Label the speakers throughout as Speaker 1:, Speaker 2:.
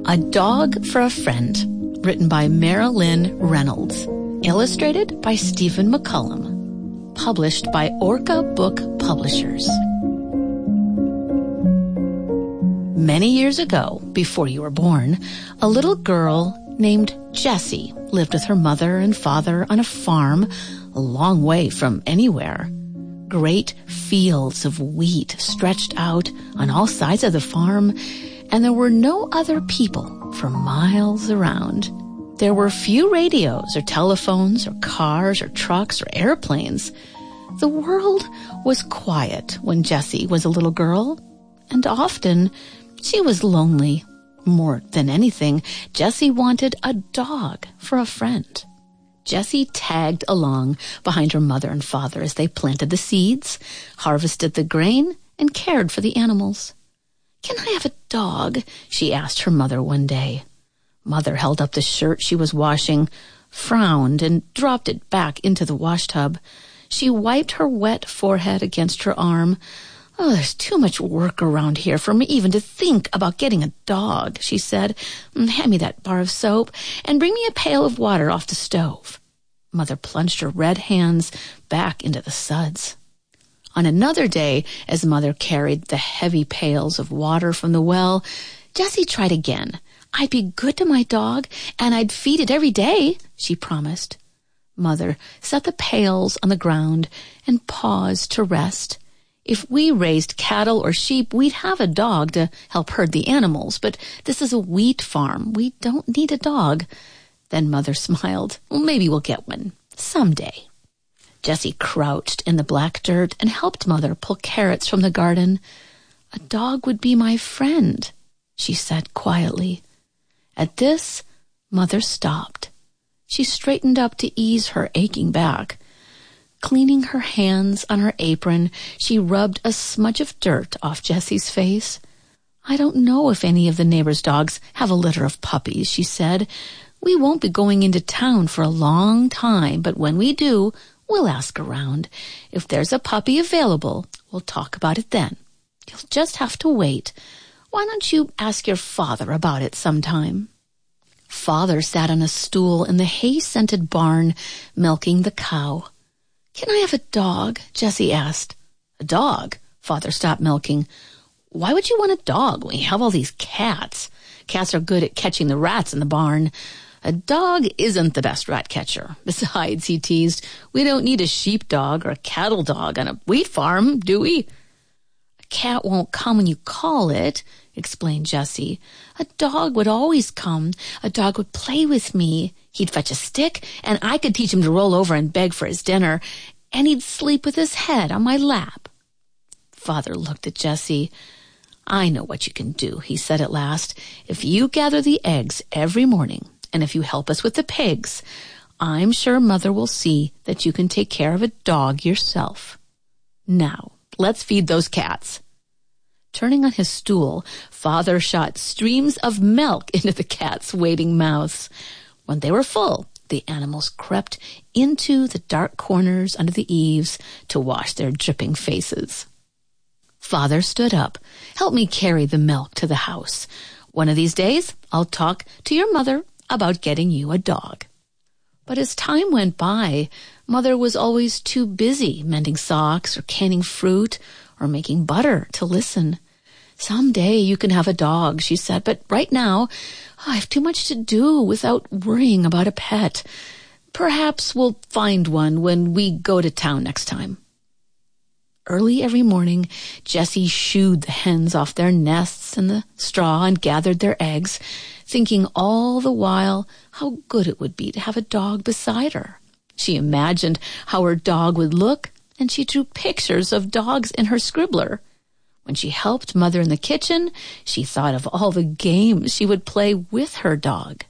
Speaker 1: A Dog for a Friend, written by Marilyn Reynolds, illustrated by Stephen McCullum, published by Orca Book Publishers. Many years ago, before you were born, a little girl named Jessie lived with her mother and father on a farm a long way from anywhere. Great fields of wheat stretched out on all sides of the farm, and there were no other people for miles around. There were few radios or telephones or cars or trucks or airplanes. The world was quiet when Jessie was a little girl, and often she was lonely. More than anything, Jessie wanted a dog for a friend. Jessie tagged along behind her mother and father as they planted the seeds, harvested the grain, and cared for the animals. "Can I have a dog?" she asked her mother one day. Mother held up the shirt she was washing, frowned, and dropped it back into the washtub. She wiped her wet forehead against her arm. "Oh, there's too much work around here for me even to think about getting a dog," she said. "Hand me that bar of soap and bring me a pail of water off the stove." Mother plunged her red hands back into the suds. On another day, as Mother carried the heavy pails of water from the well, Jessie tried again. "I'd be good to my dog, and I'd feed it every day," she promised. Mother set the pails on the ground and paused to rest. "If we raised cattle or sheep, we'd have a dog to help herd the animals, but this is a wheat farm. We don't need a dog." Then Mother smiled. "Well, maybe we'll get one someday." Jessie crouched in the black dirt and helped Mother pull carrots from the garden. "A dog would be my friend," she said quietly. At this, Mother stopped. She straightened up to ease her aching back. Cleaning her hands on her apron, she rubbed a smudge of dirt off Jessie's face. "I don't know if any of the neighbors' dogs have a litter of puppies," she said. "We won't be going into town for a long time, but when we do, we'll ask around. If there's a puppy available, we'll talk about it then. You'll just have to wait. Why don't you ask your father about it sometime?" Father sat on a stool in the hay-scented barn, milking the cow. "Can I have a dog?" Jessie asked. "A dog?" Father stopped milking. "Why would you want a dog when you have all these cats? Cats are good at catching the rats in the barn." "A dog isn't the best rat catcher. Besides," he teased, "we don't need a sheepdog or a cattle dog on a wheat farm, do we?" "A cat won't come when you call it," explained Jessie. "A dog would always come. A dog would play with me. He'd fetch a stick, and I could teach him to roll over and beg for his dinner, and he'd sleep with his head on my lap." Father looked at Jessie. "I know what you can do," he said at last. "If you gather the eggs every morning, and if you help us with the pigs, I'm sure Mother will see that you can take care of a dog yourself. Now, let's feed those cats." Turning on his stool, Father shot streams of milk into the cats' waiting mouths. When they were full, the animals crept into the dark corners under the eaves to wash their dripping faces. Father stood up. "Help me carry the milk to the house. One of these days, I'll talk to your mother about getting you a dog." But as time went by, Mother was always too busy mending socks or canning fruit or making butter to listen. "Someday you can have a dog," she said, "but right now I have too much to do without worrying about a pet. Perhaps we'll find one when we go to town next time." Early every morning, Jessie shooed the hens off their nests in the straw and gathered their eggs, thinking all the while how good it would be to have a dog beside her. She imagined how her dog would look, and she drew pictures of dogs in her scribbler. When she helped Mother in the kitchen, she thought of all the games she would play with her dog.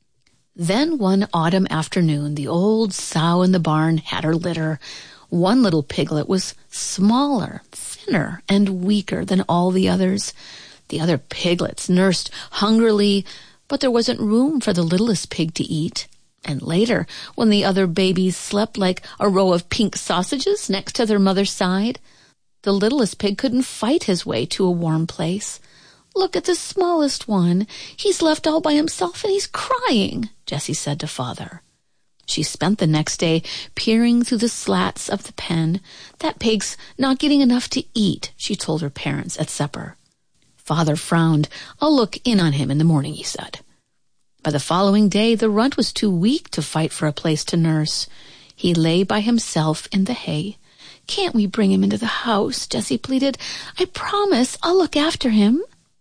Speaker 1: Then one autumn afternoon, the old sow in the barn had her litter. One little piglet was smaller, thinner, and weaker than all the others. The other piglets nursed hungrily, but there wasn't room for the littlest pig to eat. And later, when the other babies slept like a row of pink sausages next to their mother's side, the littlest pig couldn't fight his way to a warm place. "Look at the smallest one. He's left all by himself and he's crying," Jessie said to Father. She spent the next day peering through the slats of the pen. "That pig's not getting enough to eat," she told her parents at supper. Father frowned. "I'll look in on him in the morning," he said. By the following day, the runt was too weak to fight for a place to nurse. He lay by himself in the hay. "Can't we bring him into the house?" Jessie pleaded. "I promise I'll look after him."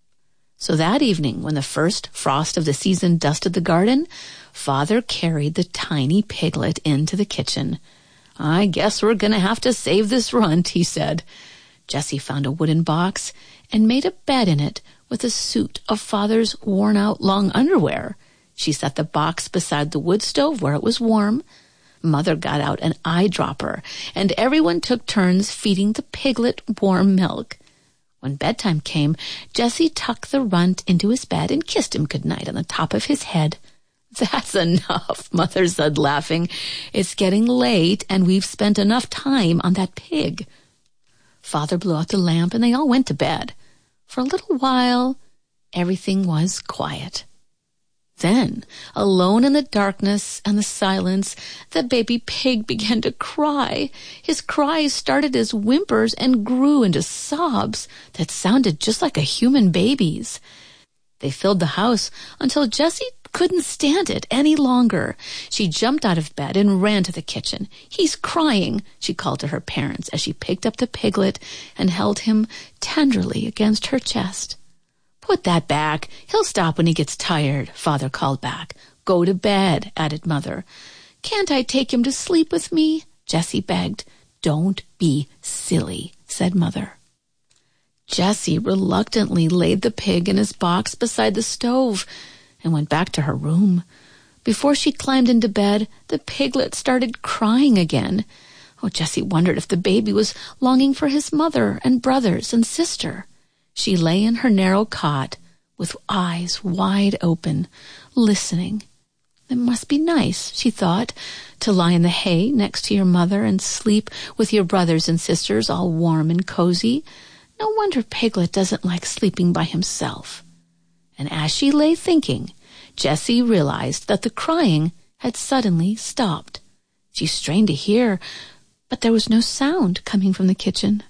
Speaker 1: So that evening, when the first frost of the season dusted the garden, Father carried the tiny piglet into the kitchen. "I guess we're going to have to save this runt," he said. Jessie found a wooden box and made a bed in it with a suit of Father's worn-out long underwear. She set the box beside the wood stove where it was warm. Mother got out an eyedropper, and everyone took turns feeding the piglet warm milk. When bedtime came, Jessie tucked the runt into his bed and kissed him goodnight on the top of his head. "That's enough," Mother said, laughing. "It's getting late, and we've spent enough time on that pig." Father blew out the lamp, and they all went to bed. For a little while, everything was quiet. Then, alone in the darkness and the silence, the baby pig began to cry. His cries started as whimpers and grew into sobs that sounded just like a human baby's. They filled the house until Jessie couldn't stand it any longer. She jumped out of bed and ran to the kitchen. "He's crying," she called to her parents as she picked up the piglet and held him tenderly against her chest. "Put that back. He'll stop when he gets tired," Father called back. "Go to bed," added Mother. "Can't I take him to sleep with me?" Jessie begged. "Don't be silly," said Mother. Jessie reluctantly laid the pig in his box beside the stove and went back to her room. Before she climbed into bed, the piglet started crying again. Jessie wondered if the baby was longing for his mother and brothers and sister. She lay in her narrow cot with eyes wide open, listening. It must be nice, she thought, to lie in the hay next to your mother and sleep with your brothers and sisters all warm and cozy. No wonder Piglet doesn't like sleeping by himself. And as she lay thinking, Jessie realized that the crying had suddenly stopped. She strained to hear, but there was no sound coming from the kitchen.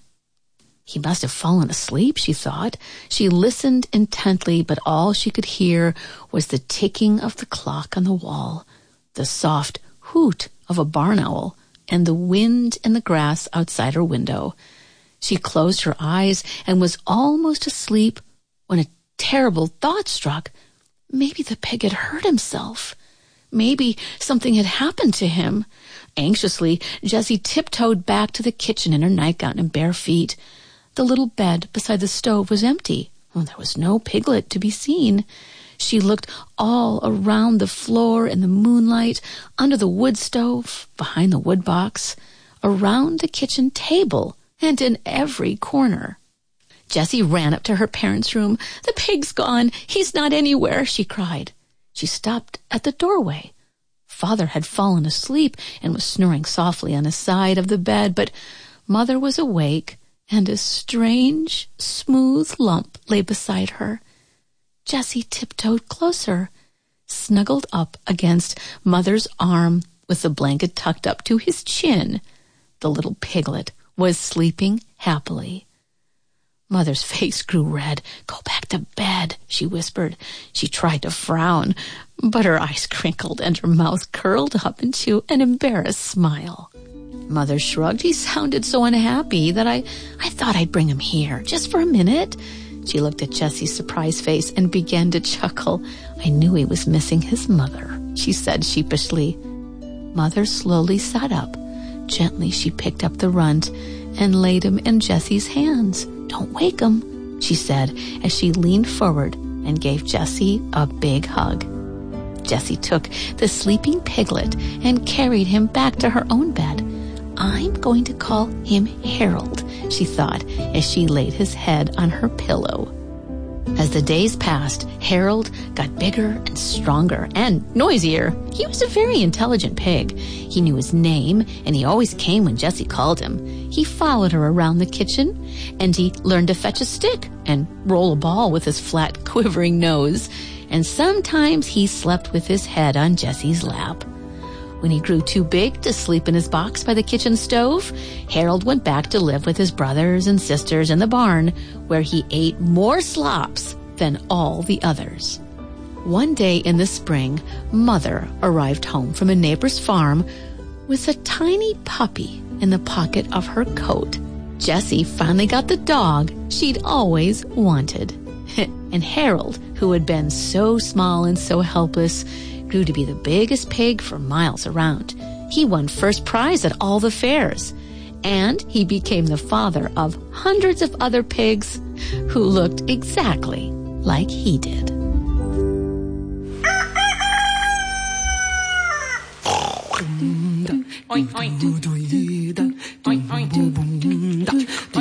Speaker 1: He must have fallen asleep, she thought. She listened intently, but all she could hear was the ticking of the clock on the wall, the soft hoot of a barn owl, and the wind in the grass outside her window. She closed her eyes and was almost asleep when a terrible thought struck. Maybe the pig had hurt himself. Maybe something had happened to him. Anxiously, Jessie tiptoed back to the kitchen in her nightgown and bare feet. The little bed beside the stove was empty. There was no Piglet to be seen. She looked all around the floor in the moonlight, under the wood stove, behind the wood box, around the kitchen table, and in every corner. Jessie ran up to her parents' room. "The pig's gone. He's not anywhere," she cried. She stopped at the doorway. Father had fallen asleep and was snoring softly on his side of the bed, but Mother was awake, and a strange, smooth lump lay beside her. Jessie tiptoed closer, snuggled up against Mother's arm with the blanket tucked up to his chin. The little Piglet was sleeping happily. Mother's face grew red. "Go back to bed," she whispered. She tried to frown, but her eyes crinkled and her mouth curled up into an embarrassed smile. Mother shrugged. "He sounded so unhappy that I thought I'd bring him here, just for a minute." She looked at Jessie's surprised face and began to chuckle. "I knew he was missing his mother," she said sheepishly. Mother slowly sat up. Gently she picked up the runt and laid him in Jessie's hands. "Don't wake him," she said as she leaned forward and gave Jessie a big hug. Jessie took the sleeping Piglet and carried him back to her own bed. "I'm going to call him Harold," she thought as she laid his head on her pillow. As the days passed, Harold got bigger and stronger and noisier. He was a very intelligent pig. He knew his name, and he always came when Jessie called him. He followed her around the kitchen, and he learned to fetch a stick and roll a ball with his flat, quivering nose. And sometimes he slept with his head on Jessie's lap. When he grew too big to sleep in his box by the kitchen stove, Harold went back to live with his brothers and sisters in the barn, where he ate more slops than all the others. One day in the spring, Mother arrived home from a neighbor's farm with a tiny puppy in the pocket of her coat. Jessie finally got the dog she'd always wanted. And Harold, who had been so small and so helpless, grew to be the biggest pig for miles around. He won first prize at all the fairs, and he became the father of hundreds of other pigs who looked exactly like he did.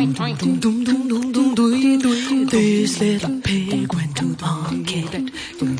Speaker 2: This little pig went to market